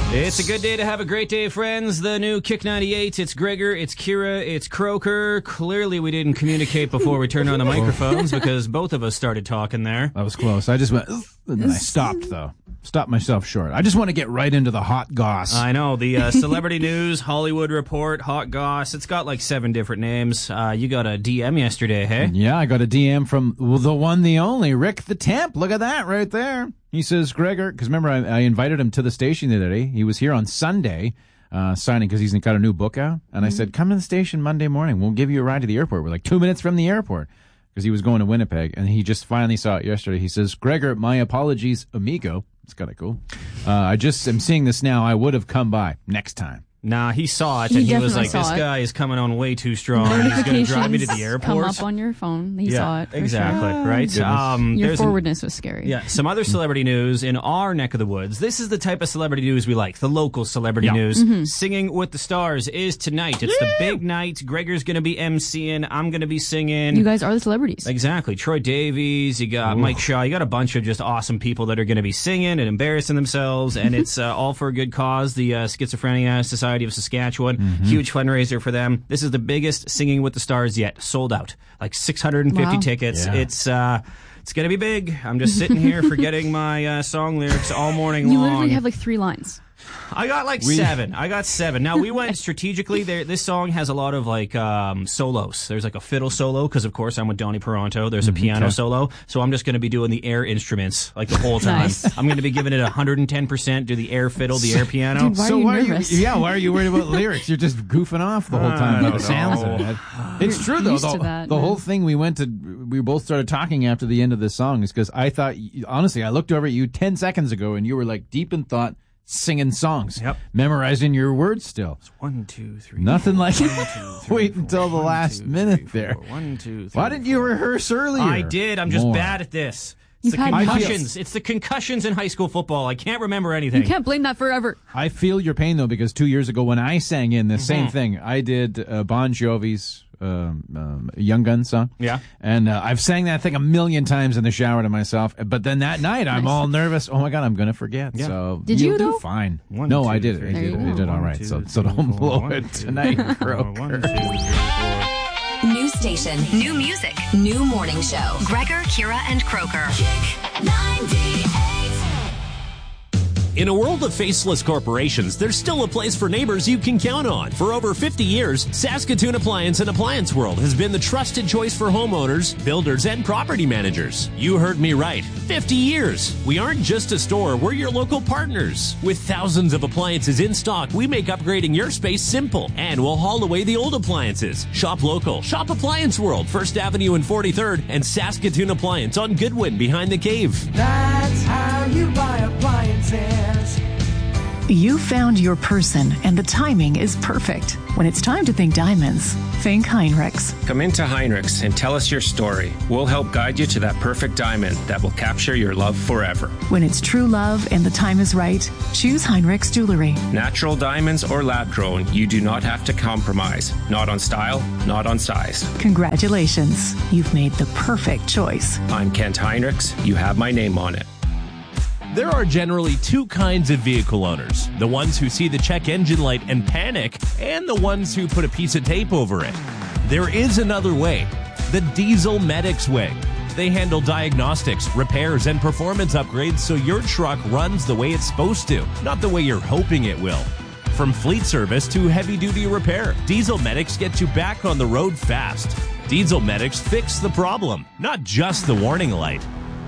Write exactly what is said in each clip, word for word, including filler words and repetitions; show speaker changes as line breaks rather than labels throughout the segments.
It's a good day to have a great day, friends. The new Kick ninety-eight. It's Gregor, it's Kira, it's Croker. Clearly we didn't communicate before we turned on the microphones because both of us started talking there.
That was close. I just went, and then I stopped, though. Stopped myself short. I just want to get right into the hot goss.
I know. The uh, celebrity news, Hollywood Report, hot goss. It's got like seven different names. Uh, you got a D M yesterday, hey?
Yeah, I got a D M from the one, the only, Rick the Temp. Look at that right there. He says, Gregor, because remember, I, I invited him to the station the other day. He was here on Sunday uh, signing because he's got a new book out. And mm-hmm. I said, come to the station Monday morning. We'll give you a ride to the airport. We're like two minutes from the airport because he was going to Winnipeg. And he just finally saw it yesterday. He says, Gregor, my apologies, amigo. It's kind of cool. Uh, I just am seeing this now. I would have come by next time.
Nah, he saw it, and he, he was like, this it. guy is coming on way too strong. He's going to drive me to the airport.
Come up on your phone. He
yeah,
saw it.
Exactly,
sure.
right? Um,
your forwardness an, was scary.
Yeah, some other celebrity news in our neck of the woods. This is the type of celebrity news we like, the local celebrity yeah. news. Mm-hmm. Singing with the Stars is tonight. It's yeah. the big night. Gregor's going to be emceeing. I'm going to be singing.
You guys are the celebrities.
Exactly. Troy Davies, you got Ooh. Mike Shaw. You got a bunch of just awesome people that are going to be singing and embarrassing themselves, and it's uh, all for a good cause. The uh, Schizophrenia Society of Saskatchewan. Mm-hmm. Huge fundraiser for them. This is the biggest Singing with the Stars yet. Sold out. Like six hundred fifty wow. tickets. Yeah. It's uh, it's going to be big. I'm just sitting here forgetting my uh, song lyrics all morning
you
long.
You literally have like three lines.
I got like we, seven. I got seven. Now, we went strategically. There, this song has a lot of like um, solos. There's like a fiddle solo because, of course, I'm with Donnie Peranto. There's a mm-hmm, piano okay. solo. So I'm just going to be doing the air instruments like the whole time. Nice. I'm going to be giving it one hundred ten percent, do the air fiddle, the air piano.
Dude, why
so
are you
why
nervous?
Are you, yeah, why are you worried about lyrics? You're just goofing off the whole time about the sounds of it. It's true, though. The, that, the whole thing we went to, we both started talking after the end of the song is because I thought, honestly, I looked over at you ten seconds ago and you were like deep in thought, singing songs,
yep.
memorizing your words still.
It's one, two, three.
Nothing
four,
like
one, two, three,
wait
four,
until the
one,
last
two,
minute
three,
there.
Four, one, two, three,
Why didn't you rehearse earlier?
I did. I'm just
More.
bad at this.
You've
It's the concussions.
feel,
it's the concussions in high school football. I can't remember anything.
You can't blame that forever.
I feel your pain, though, because two years ago when I sang in the mm-hmm. same thing, I did uh, Bon Jovi's um, um, Young Guns song.
Yeah.
And uh, I've sang that thing a million times in the shower to myself. But then that night, I'm nice. all nervous. Oh, my God, I'm going to forget. Yeah. So
did
you'll
you,
do
though?
fine.
One,
no,
two,
I did.
Three,
I did.
four,
I did all right. Two, so, so don't
four,
blow
one,
it
two,
tonight,
four, one, two, three,
four. New station, new music, new morning show. Gregor, Kira, and Croker. Kick ninety-eight.
In a world of faceless corporations, there's still a place for neighbors you can count on. For over fifty years, Saskatoon Appliance and Appliance World has been the trusted choice for homeowners, builders, and property managers. You heard me right. fifty years. We aren't just a store, we're your local partners. With thousands of appliances in stock, we make upgrading your space simple, and we'll haul away the old appliances. Shop local. Shop Appliance World, First Avenue and forty-third, and Saskatoon Appliance on Goodwin behind the cave.
That's how you buy appliances.
You found your person, and the timing is perfect. When it's time to think diamonds, think Heinrichs.
Come into Heinrichs and tell us your story. We'll help guide you to that perfect diamond that will capture your love forever.
When it's true love and the time is right, choose Heinrichs Jewelry.
Natural diamonds or lab-grown, you do not have to compromise. Not on style, not on size.
Congratulations. You've made the perfect choice.
I'm Kent Heinrichs. You have my name on it.
There are generally two kinds of vehicle owners. The ones who see the check engine light and panic, and the ones who put a piece of tape over it. There is another way. The Diesel Medics way. They handle diagnostics, repairs, and performance upgrades so your truck runs the way it's supposed to, not the way you're hoping it will. From fleet service to heavy-duty repair, Diesel Medics get you back on the road fast. Diesel Medics fix the problem, not just the warning light.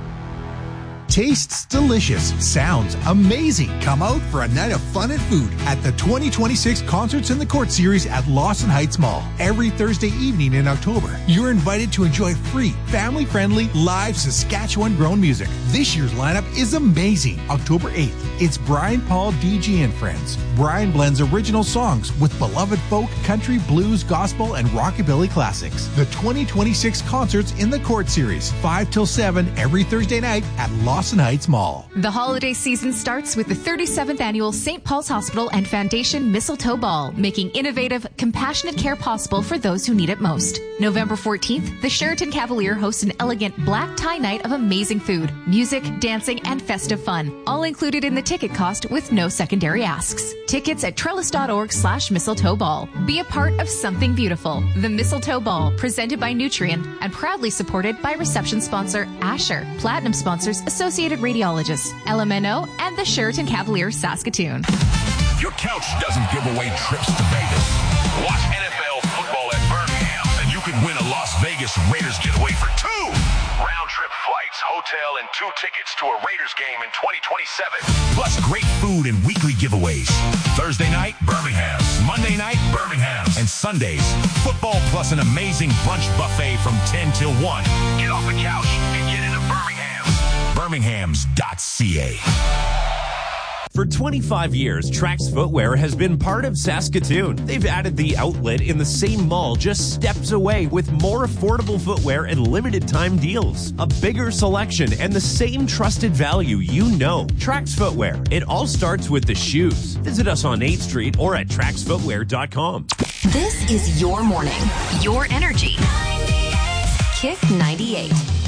Tastes delicious, sounds amazing. Come out for a night of fun and food at the twenty twenty-six Concerts in the Court series at Lawson Heights Mall every Thursday evening in October. You're invited to enjoy free, family-friendly, live Saskatchewan-grown music. This year's lineup is amazing. October eighth, it's Brian Paul D G and Friends. Brian blends original songs with beloved folk, country, blues, gospel, and rockabilly classics. The twenty twenty-six Concerts in the Court series, five till seven every Thursday night at Lawson Lawson Heights Mall.
The holiday season starts with the thirty-seventh annual Saint Paul's Hospital and Foundation Mistletoe Ball, making innovative, compassionate care possible for those who need it most. November fourteenth, the Sheraton Cavalier hosts an elegant black tie night of amazing food, music, dancing, and festive fun, all included in the ticket cost with no secondary asks. Tickets at trellis.org slash mistletoe ball. Be a part of something beautiful. The Mistletoe Ball, presented by Nutrient and proudly supported by reception sponsor Asher, platinum sponsors Associated Radiologists, L M N O, and the Sheraton Cavalier Saskatoon.
Your couch doesn't give away trips to Vegas. Watch N F L football at Birmingham, and you could win a Las Vegas Raiders getaway for two round-trip flights, hotel, and two tickets to a Raiders game in twenty twenty-seven. Plus great food and weekly giveaways. Thursday night, Birmingham. Monday night, Birmingham. And Sundays, football plus an amazing brunch buffet from ten till one. Get off the couch and get into Birmingham. Birminghams dot C A.
For twenty-five years, Trax Footwear has been part of Saskatoon. They've added the outlet in the same mall just steps away with more affordable footwear and limited time deals. A bigger selection and the same trusted value you know. Trax Footwear. It all starts with the shoes. Visit us on eighth Street or at trax footwear dot com.
This is your morning, your energy. Kick ninety-eight.